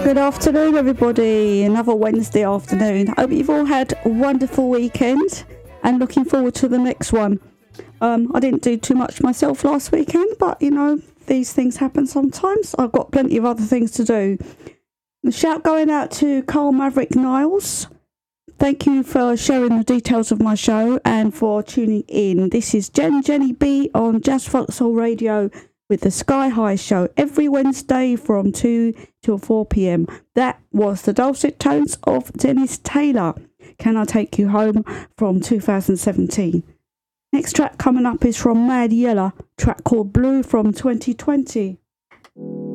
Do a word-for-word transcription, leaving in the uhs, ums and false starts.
Good afternoon, everybody. Another Wednesday afternoon. Hope you've all had a wonderful weekend and looking forward to the next one. Um, I didn't do too much myself last weekend, but you know, these things happen sometimes. I've got plenty of other things to do. A shout going out to Carl Maverick Niles. Thank you for sharing the details of my show and for tuning in. This is Jen Jenny B on Jazz Foxhole Radio with the Sky High Show every Wednesday from two till four p.m. That was the dulcet tones of Dennis Taylor. Can I Take You Home from two thousand seventeen. Next track coming up is from Mad Yella, track called Blue from twenty twenty.